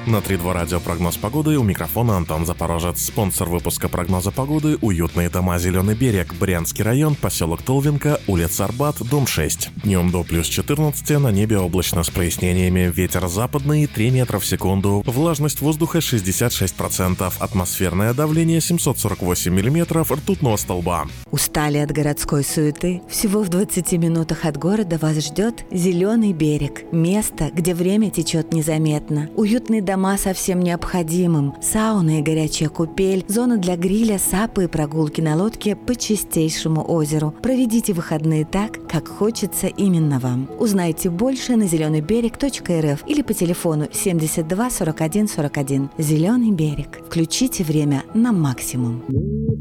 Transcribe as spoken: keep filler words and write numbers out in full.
На три два радио прогноз погоды, у микрофона Антон Запорожец. Спонсор выпуска прогноза погоды — уютные дома «Зеленый берег», Брянский район, поселок Толвинка, улица Арбат, дом шесть. Днем до плюс четырнадцать, на небе облачно с прояснениями, ветер западный три метра в секунду, влажность воздуха шестьдесят шесть процентов, атмосферное давление семьсот сорок восемь миллиметров ртутного столба. Устали от городской суеты? Всего в двадцати минутах от города вас ждет «Зеленый берег». Место, где время течет незаметно. Уютный дом дома со всем необходимым, сауна и горячая купель, зона для гриля, сапы и прогулки на лодке по чистейшему озеру. Проведите выходные так, как хочется именно вам. Узнайте больше на зеленый берег точка эр эф или по телефону семьдесят два сорок один сорок один. «Зеленый берег». Включите время на максимум.